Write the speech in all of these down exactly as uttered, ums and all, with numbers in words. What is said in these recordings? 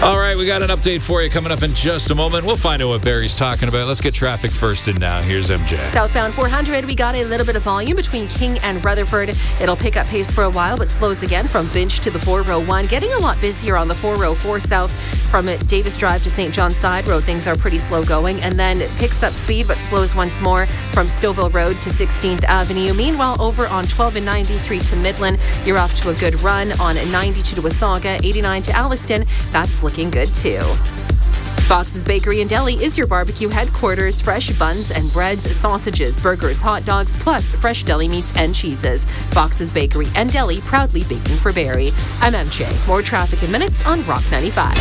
All right, we got an update for you coming up in just a moment. We'll find out what Barry's talking about. Let's get traffic first in now. Here's M J. Southbound four hundred, we got a little bit of volume between King and Rutherford. It'll pick up pace for a while, but slows again from Finch to the four oh one. Getting a lot busier on the four oh four south from Davis Drive to Saint John's Side Road. Things are pretty slow going, and then it picks up speed but slows once more from Stouffville Road to sixteenth Avenue. Meanwhile, over on twelve and ninety-three to Midland, you're off to a good run. On ninety-two to Wasaga, eighty-nine to Alliston, that's looking good too. Fox's Bakery and Deli is your barbecue headquarters. Fresh buns and breads, sausages, burgers, hot dogs, plus fresh deli meats and cheeses. Fox's Bakery and Deli, proudly baking for Barrie. I'm M J. More traffic in minutes on Rock ninety-five.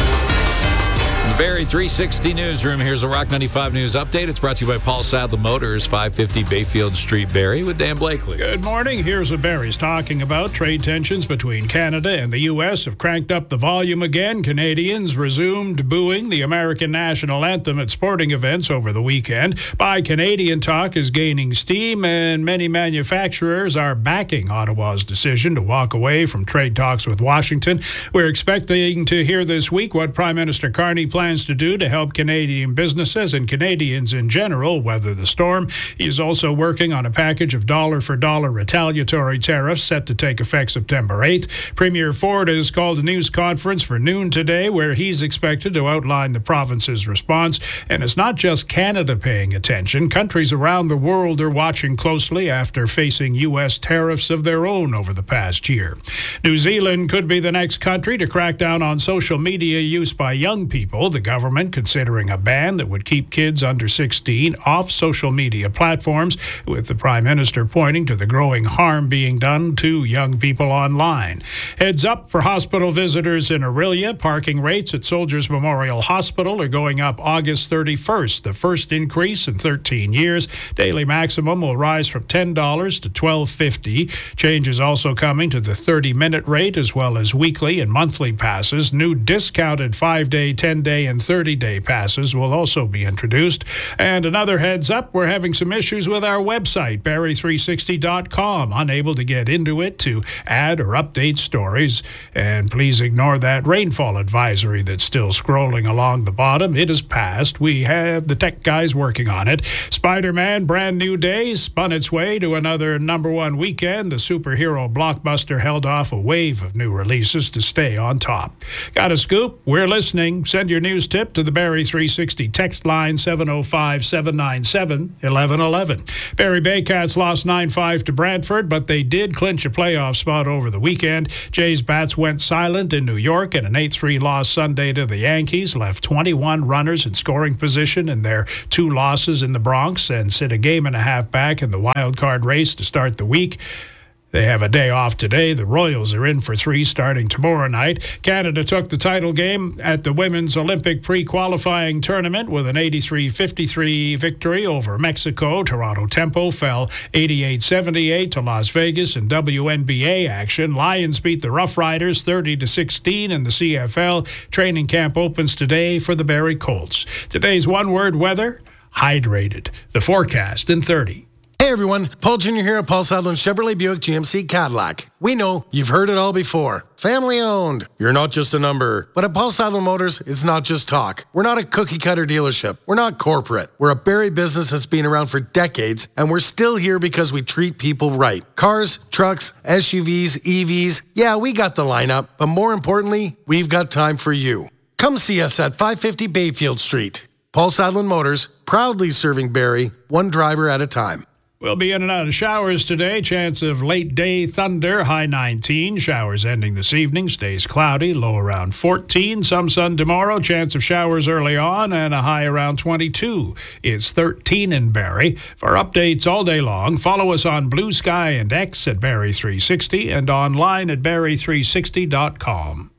The Barrie three sixty Newsroom. Here's a Rock ninety-five News update. It's brought to you by Paul Sadler Motors, five fifty Bayfield Street, Barrie, with Dan Blakely. Good morning. Here's what Barrie's talking about. Trade tensions between Canada and the U S have cranked up the volume again. Canadians resumed booing the American national anthem at sporting events over the weekend. Buy Canadian talk is gaining steam, and many manufacturers are backing Ottawa's decision to walk away from trade talks with Washington. We're expecting to hear this week what Prime Minister Carney plans to do to help Canadian businesses and Canadians in general weather the storm. He's also working on a package of dollar-for-dollar retaliatory tariffs set to take effect September eighth. Premier Ford has called a news conference for noon today where he's expected to outline the province's response. And it's not just Canada paying attention. Countries around the world are watching closely after facing U S tariffs of their own over the past year. New Zealand could be the next country to crack down on social media use by young people. The government considering a ban that would keep kids under sixteen off social media platforms, with the Prime Minister pointing to the growing harm being done to young people online. Heads up for hospital visitors in Orillia. Parking rates at Soldiers Memorial Hospital are going up August thirty-first, the first increase in thirteen years. Daily maximum will rise from ten dollars to twelve dollars and fifty cents. Change is also coming to the thirty-minute rate as well as weekly and monthly passes. New discounted five-day, ten-day, and thirty-day passes will also be introduced. And another heads up, we're having some issues with our website, Barrie three sixty dot com. Unable to get into it to add or update stories. And please ignore that rainfall advisory that's still scrolling along the bottom. It has passed. We have the tech guys working on it. Spider-Man Brand New Day spun its way to another number one weekend. The superhero blockbuster held off a wave of new releases to stay on top. Got a scoop? We're listening. Send your news tip to the Barrie three sixty text line seven oh five, seven nine seven, one one one one. Barrie Baycats lost nine five to Brantford, but they did clinch a playoff spot over the weekend. Jays Bats went silent in New York, and an eight three loss Sunday to the Yankees left twenty-one runners in scoring position in their two losses in the Bronx and sit a game and a half back in the wild card race to start the week. They have a day off today. The Royals are in for three starting tomorrow night. Canada took the title game at the Women's Olympic pre-qualifying tournament with an eighty-three fifty-three victory over Mexico. Toronto Tempo fell eighty-eight seventy-eight to Las Vegas in W N B A action. Lions beat the Rough Riders thirty to sixteen in the C F L. Training camp opens today for the Barrie Colts. Today's one-word weather, hydrated. The forecast in thirty. Hey everyone, Paul Junior here at Paul Sadler Chevrolet Buick G M C Cadillac. We know you've heard it all before. Family owned. You're not just a number. But at Paul Sadler Motors, it's not just talk. We're not a cookie cutter dealership. We're not corporate. We're a Barrie business that's been around for decades, and we're still here because we treat people right. Cars, trucks, S U Vs, E Vs. Yeah, we got the lineup, but more importantly, we've got time for you. Come see us at five fifty Bayfield Street. Paul Sadler Motors, proudly serving Barrie, one driver at a time. We'll be in and out of showers today. Chance of late day thunder, high nineteen. Showers ending this evening. Stays cloudy, low around fourteen. Some sun tomorrow. Chance of showers early on and a high around twenty-two. It's thirteen in Barrie. For updates all day long, follow us on Blue Sky and X at Barrie three sixty and online at Barrie three sixty dot com.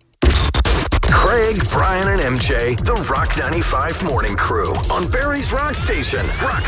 Craig, Brian, and M J, the Rock ninety-five Morning Crew on Barrie's Rock Station, Rock